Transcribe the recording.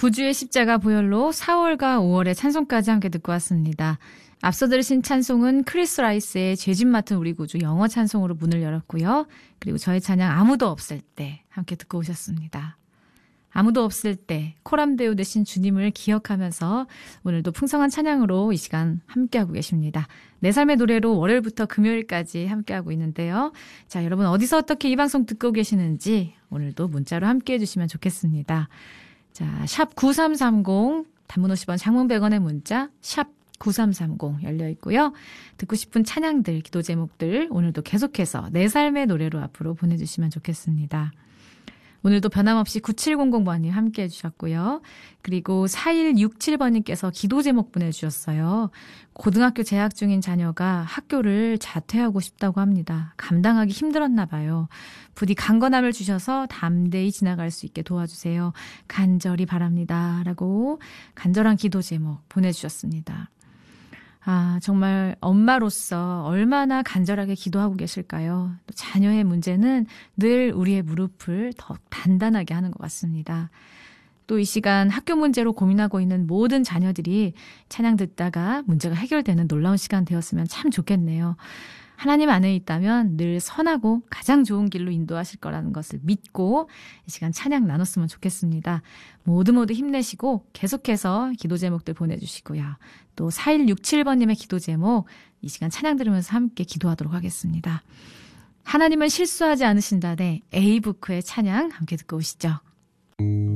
구주의 십자가 보혈로 4월과 5월의 찬송까지 함께 듣고 왔습니다. 앞서 들으신 찬송은 크리스 라이스의 죄짐 맡은 우리 구주 영어 찬송으로 문을 열었고요. 그리고 저의 찬양 아무도 없을 때 함께 듣고 오셨습니다. 아무도 없을 때 코람 데우 되신 주님을 기억하면서 오늘도 풍성한 찬양으로 이 시간 함께하고 계십니다. 내 삶의 노래로 월요일부터 금요일까지 함께하고 있는데요. 자, 여러분 어디서 어떻게 이 방송 듣고 계시는지 오늘도 문자로 함께해 주시면 좋겠습니다. 자, 샵 9330 단문 50원 장문 100원의 문자 샵 9330 열려 있고요. 듣고 싶은 찬양들, 기도 제목들 오늘도 계속해서 내 삶의 노래로 앞으로 보내주시면 좋겠습니다. 오늘도 변함없이 9700번님 함께해 주셨고요. 그리고 4167번님께서 기도 제목 보내주셨어요. 고등학교 재학 중인 자녀가 학교를 자퇴하고 싶다고 합니다. 감당하기 힘들었나 봐요. 부디 강건함을 주셔서 담대히 지나갈 수 있게 도와주세요. 간절히 바랍니다. 라고 간절한 기도 제목 보내주셨습니다. 아, 정말 엄마로서 얼마나 간절하게 기도하고 계실까요? 또 자녀의 문제는 늘 우리의 무릎을 더 단단하게 하는 것 같습니다. 또 이 시간 학교 문제로 고민하고 있는 모든 자녀들이 찬양 듣다가 문제가 해결되는 놀라운 시간 되었으면 참 좋겠네요. 하나님 안에 있다면 늘 선하고 가장 좋은 길로 인도하실 거라는 것을 믿고 이 시간 찬양 나눴으면 좋겠습니다. 모두 힘내시고 계속해서 기도 제목들 보내주시고요. 또 4167번님의 기도 제목 이 시간 찬양 들으면서 함께 기도하도록 하겠습니다. 하나님은 실수하지 않으신다네 에이부크의 찬양 함께 듣고 오시죠.